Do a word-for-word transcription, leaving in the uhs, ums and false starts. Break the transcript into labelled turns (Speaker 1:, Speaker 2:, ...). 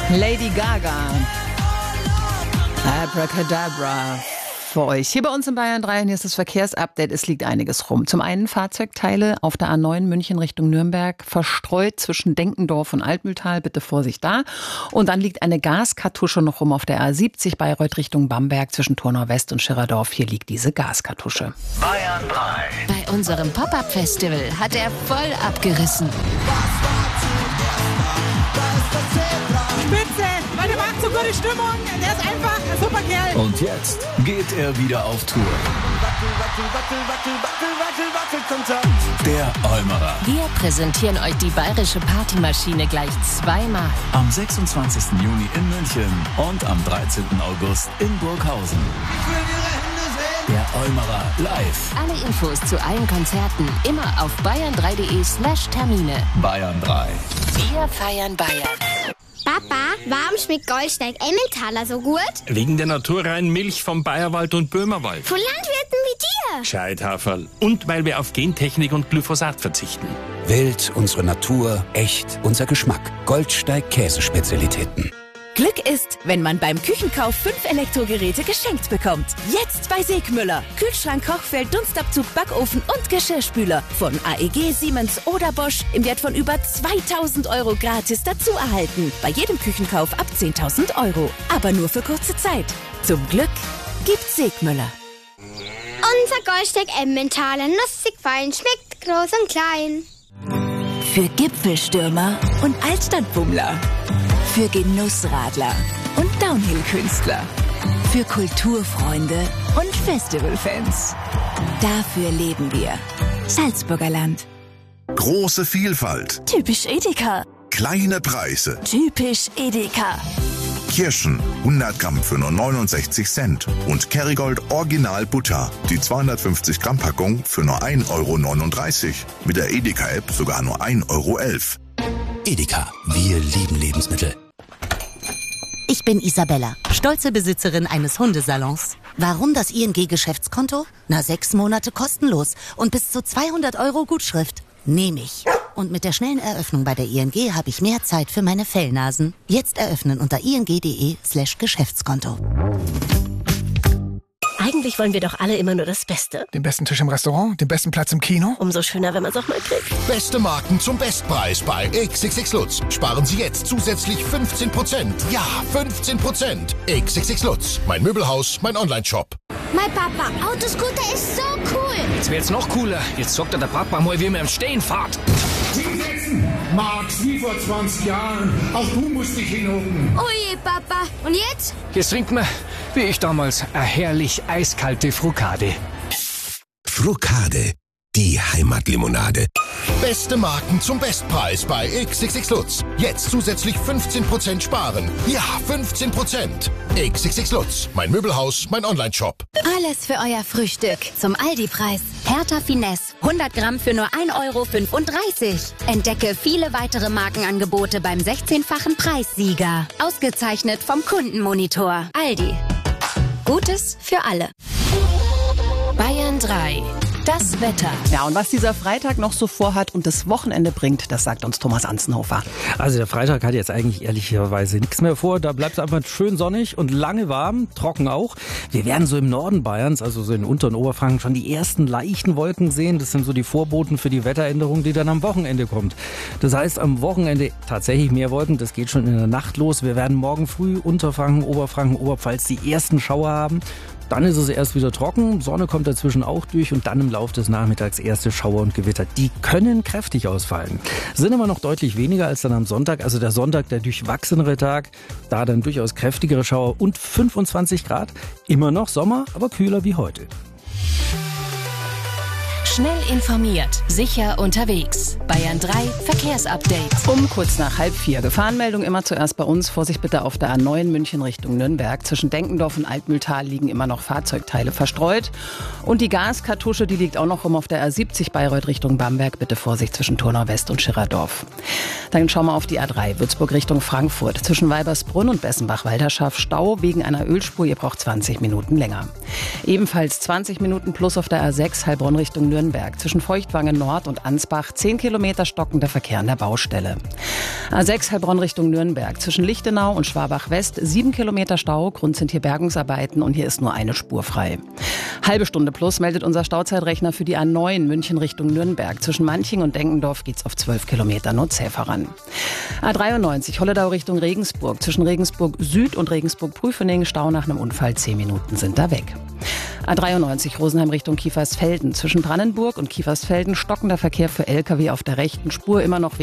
Speaker 1: Lady Gaga. Abracadabra. Für euch. Hier bei uns in Bayern drei, und hier ist das Verkehrsupdate. Es liegt einiges rum. Zum einen Fahrzeugteile auf der A neun München Richtung Nürnberg, verstreut zwischen Denkendorf und Altmühltal. Bitte Vorsicht da. Und dann liegt eine Gaskartusche noch rum auf der A siebzig Bayreuth Richtung Bamberg zwischen Tornau West und Schirerdorf. Hier liegt diese Gaskartusche.
Speaker 2: Bayern drei.
Speaker 3: Bei unserem Pop-Up-Festival hat er voll abgerissen.
Speaker 4: Spitze, weil der macht so gute Stimmung. Der ist einfach ein super Kerl.
Speaker 2: Und jetzt geht er wieder auf Tour. Der Olmerer.
Speaker 3: Wir präsentieren euch die bayerische Partymaschine gleich zweimal.
Speaker 2: Am sechsundzwanzigsten Juni in München und am dreizehnten August in Burghausen. Der Olmerer live.
Speaker 3: Alle Infos zu allen Konzerten immer auf bayern drei punkt de slash Termine.
Speaker 2: Bayern drei.
Speaker 3: Wir feiern Bayern.
Speaker 5: Papa, warum schmeckt Goldsteig Emmentaler so gut?
Speaker 6: Wegen der naturreinen Milch vom Bayerwald und Böhmerwald.
Speaker 5: Von Landwirten wie dir.
Speaker 6: Scheithaferl. Und weil wir auf Gentechnik und Glyphosat verzichten.
Speaker 7: Wild, unsere Natur, echt, unser Geschmack. Goldsteig Käsespezialitäten.
Speaker 8: Glück ist, wenn man beim Küchenkauf fünf Elektrogeräte geschenkt bekommt. Jetzt bei Segmüller. Kühlschrank, Kochfeld, Dunstabzug, Backofen und Geschirrspüler. Von A E G, Siemens oder Bosch im Wert von über zweitausend Euro gratis dazu erhalten. Bei jedem Küchenkauf ab zehntausend Euro. Aber nur für kurze Zeit. Zum Glück gibt's Segmüller.
Speaker 5: Unser Goldsteig Emmentaler, nussig fein, schmeckt groß und klein.
Speaker 8: Für Gipfelstürmer und Altstadtbummler. Für Genussradler und Downhill-Künstler. Für Kulturfreunde und Festivalfans. Dafür leben wir. Salzburger Land.
Speaker 9: Große Vielfalt.
Speaker 8: Typisch Edeka.
Speaker 9: Kleine Preise.
Speaker 8: Typisch Edeka.
Speaker 9: Kirschen hundert Gramm für nur neunundsechzig Cent. Und Kerrygold Original Butter. Die zweihundertfünfzig Gramm Packung für nur ein Euro neununddreißig. Mit der Edeka-App sogar nur ein Euro elf.
Speaker 7: Edeka, wir lieben Lebensmittel.
Speaker 10: Ich bin Isabella, stolze Besitzerin eines Hundesalons. Warum das I N G-Geschäftskonto? Na, sechs Monate kostenlos und bis zu zweihundert Euro Gutschrift. Nehme ich. Und mit der schnellen Eröffnung bei der I N G habe ich mehr Zeit für meine Fellnasen. Jetzt eröffnen unter ing.de slash Geschäftskonto.
Speaker 11: Eigentlich wollen wir doch alle immer nur das Beste.
Speaker 12: Den besten Tisch im Restaurant, den besten Platz im Kino.
Speaker 11: Umso schöner, wenn man es auch mal kriegt.
Speaker 13: Beste Marken zum Bestpreis bei X X X Lutz. Sparen Sie jetzt zusätzlich fünfzehn Prozent. Ja, fünfzehn Prozent. X X X Lutz. Mein Möbelhaus, mein Online-Shop.
Speaker 5: Mein Papa, Autoscooter ist so cool.
Speaker 14: Jetzt wird's noch cooler. Jetzt sagt er der Papa mal, wie man im Stehen fährt.
Speaker 15: Hinsetzen! Max, wie vor zwanzig Jahren. Auch du musst dich hinhocken.
Speaker 5: Oh je, Papa. Und jetzt?
Speaker 14: Jetzt trinkt man, wie ich damals, eine herrlich eiskalte Frucade.
Speaker 13: Frucade, die Heimatlimonade. Beste Marken zum Bestpreis bei X X X Lutz. Jetzt zusätzlich fünfzehn Prozent sparen. Ja, fünfzehn Prozent. X X X Lutz. Mein Möbelhaus, mein Online-Shop.
Speaker 3: Alles für euer Frühstück zum Aldi-Preis. Hertha Finesse, hundert Gramm für nur ein Euro fünfunddreißig. Entdecke viele weitere Markenangebote beim sechzehnfachen Preissieger. Ausgezeichnet vom Kundenmonitor. Aldi. Gutes für alle. Bayern drei. Das Wetter.
Speaker 1: Ja, und was dieser Freitag noch so vorhat und das Wochenende bringt, das sagt uns Thomas Anzenhofer.
Speaker 16: Also der Freitag hat jetzt eigentlich ehrlicherweise nichts mehr vor. Da bleibt es einfach schön sonnig und lange warm, trocken auch. Wir werden so im Norden Bayerns, also so in unteren Oberfranken, schon die ersten leichten Wolken sehen. Das sind so die Vorboten für die Wetteränderung, die dann am Wochenende kommt. Das heißt, am Wochenende tatsächlich mehr Wolken. Das geht schon in der Nacht los. Wir werden morgen früh Unterfranken, Oberfranken, Oberpfalz die ersten Schauer haben. Dann ist es erst wieder trocken, Sonne kommt dazwischen auch durch und dann im Laufe des Nachmittags erste Schauer und Gewitter. Die können kräftig ausfallen. Sind aber noch deutlich weniger als dann am Sonntag. Also der Sonntag, der durchwachsenere Tag, da dann durchaus kräftigere Schauer und fünfundzwanzig Grad. Immer noch Sommer, aber kühler wie heute.
Speaker 3: Schnell informiert, sicher unterwegs. Bayern drei Verkehrsupdate.
Speaker 1: Um kurz nach halb vier. Gefahrenmeldung immer zuerst bei uns. Vorsicht bitte auf der A neun München Richtung Nürnberg. Zwischen Denkendorf und Altmühltal liegen immer noch Fahrzeugteile verstreut. Und die Gaskartusche, die liegt auch noch rum auf der A siebzig Bayreuth Richtung Bamberg. Bitte Vorsicht zwischen Tornau West und Schirerdorf. Dann schauen wir auf die A drei Würzburg Richtung Frankfurt. Zwischen Weibersbrunn und Bessenbach-Walderschaft Stau wegen einer Ölspur. Ihr braucht zwanzig Minuten länger. Ebenfalls zwanzig Minuten plus auf der A sechs Heilbronn Richtung Nürnberg. Nürnberg zwischen Feuchtwangen Nord und Ansbach zehn Kilometer stockender Verkehr an der Baustelle. A sechs Heilbronn Richtung Nürnberg zwischen Lichtenau und Schwabach West sieben Kilometer Stau. Grund sind hier Bergungsarbeiten und hier ist nur eine Spur frei. Halbe Stunde plus meldet unser Stauzeitrechner für die A neun München Richtung Nürnberg. Zwischen Manching und Denkendorf geht's auf zwölf Kilometer nur zäh voran. A dreiundneunzig Holledau Richtung Regensburg. Zwischen Regensburg Süd und Regensburg-Prüfening Stau nach einem Unfall. zehn Minuten sind da weg. A dreiundneunzig Rosenheim Richtung Kiefersfelden. Zwischen Brandenburg und Kiefersfelden stockender Verkehr für L K W auf der rechten Spur immer noch